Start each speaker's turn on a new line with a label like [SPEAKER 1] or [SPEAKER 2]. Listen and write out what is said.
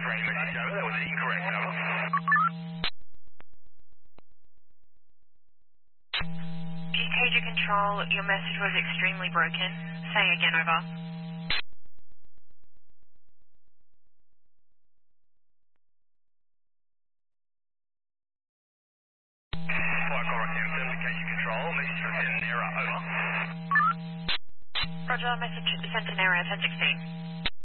[SPEAKER 1] Frame message over. That was incorrect, over.
[SPEAKER 2] Cager Control, your message was extremely broken. Say again, over.
[SPEAKER 1] Flight Cobra Cam 7 to Cager Control. Message from Centenera, over.
[SPEAKER 2] Roger, message sent to Nero 1016.